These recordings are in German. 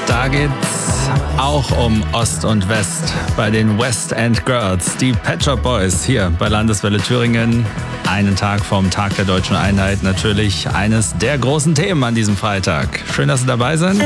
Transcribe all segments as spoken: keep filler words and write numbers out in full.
Da geht's auch um Ost und West bei den West End Girls. Die Pet Shop Boys hier bei Landeswelle Thüringen. Einen Tag vom Tag der Deutschen Einheit. Natürlich eines der großen Themen an diesem Freitag. Schön, dass Sie dabei sind.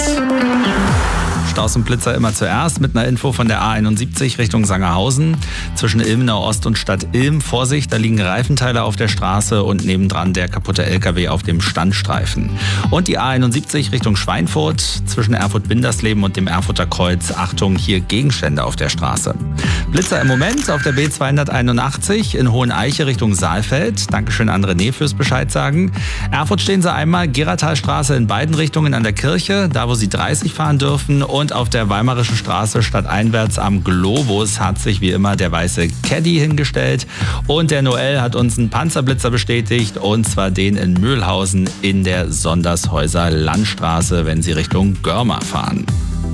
Staus und Blitzer immer zuerst mit einer Info von der A einundsiebzig Richtung Sangerhausen. Zwischen Ilmenau Ost und Stadt Ilm. Vorsicht, da liegen Reifenteile auf der Straße und nebendran der kaputte L K W auf dem Standstreifen. Und die A einundsiebzig Richtung Schweinfurt. Zwischen Erfurt-Bindersleben und dem Erfurter Kreuz. Achtung, hier Gegenstände auf der Straße. Blitzer im Moment auf der B zweihunderteinundachtzig in Hoheneiche Richtung Saalfeld. Dankeschön an René fürs Bescheid sagen. Erfurt stehen Sie einmal. Geratalstraße in beiden Richtungen an der Kirche. Da, wo Sie dreißig fahren dürfen. Und auf der Weimarischen Straße stadteinwärts am Globus hat sich wie immer der weiße Caddy hingestellt. Und der Noel hat uns einen Panzerblitzer bestätigt. Und zwar den in Mühlhausen in der Sondershäuser Landstraße, wenn Sie Richtung Görma fahren.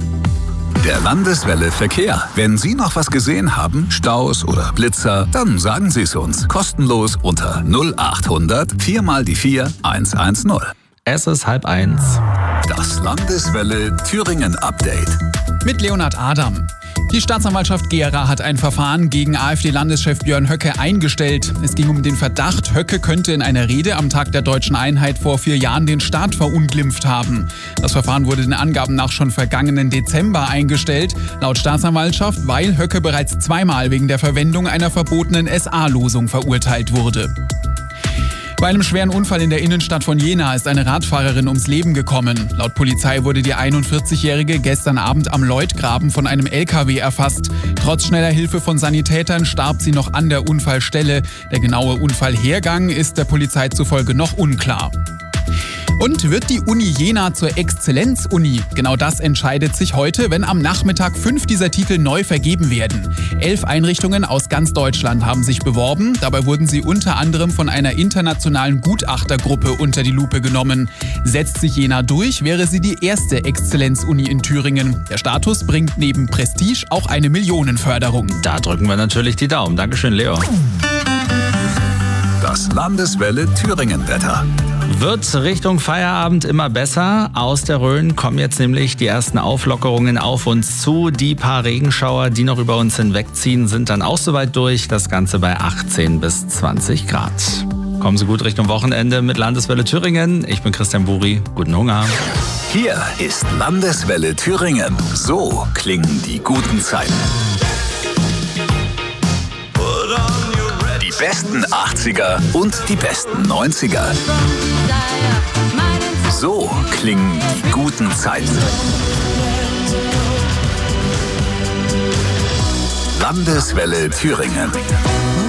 Der Landeswelle Verkehr. Wenn Sie noch was gesehen haben, Staus oder Blitzer, dann sagen Sie es uns. Kostenlos unter null achthundert vier mal die vier eins eins null. Es ist halb eins. Das Landeswelle Thüringen Update. Mit Leonhard Adam. Die Staatsanwaltschaft Gera hat ein Verfahren gegen AfD-Landeschef Björn Höcke eingestellt. Es ging um den Verdacht, Höcke könnte in einer Rede am Tag der Deutschen Einheit vor vier Jahren den Staat verunglimpft haben. Das Verfahren wurde den Angaben nach schon vergangenen Dezember eingestellt, laut Staatsanwaltschaft, weil Höcke bereits zweimal wegen der Verwendung einer verbotenen S A-Losung verurteilt wurde. Bei einem schweren Unfall in der Innenstadt von Jena ist eine Radfahrerin ums Leben gekommen. Laut Polizei wurde die einundvierzigjährige gestern Abend am Lloydgraben von einem L K W erfasst. Trotz schneller Hilfe von Sanitätern starb sie noch an der Unfallstelle. Der genaue Unfallhergang ist der Polizei zufolge noch unklar. Und wird die Uni Jena zur Exzellenz-Uni? Genau das entscheidet sich heute, wenn am Nachmittag fünf dieser Titel neu vergeben werden. Elf Einrichtungen aus ganz Deutschland haben sich beworben. Dabei wurden sie unter anderem von einer internationalen Gutachtergruppe unter die Lupe genommen. Setzt sich Jena durch, wäre sie die erste Exzellenz-Uni in Thüringen. Der Status bringt neben Prestige auch eine Millionenförderung. Da drücken wir natürlich die Daumen. Dankeschön, Leo. Das Landeswelle Thüringen Wetter. Wird Richtung Feierabend immer besser. Aus der Rhön kommen jetzt nämlich die ersten Auflockerungen auf uns zu. Die paar Regenschauer, die noch über uns hinwegziehen, sind dann auch soweit durch. Das Ganze bei achtzehn bis zwanzig Grad. Kommen Sie gut Richtung Wochenende mit Landeswelle Thüringen. Ich bin Christian Buri. Guten Hunger. Hier ist Landeswelle Thüringen. So klingen die guten Zeiten. Die besten achtziger und die besten neunziger. So klingen die guten Zeiten. Landeswelle Thüringen.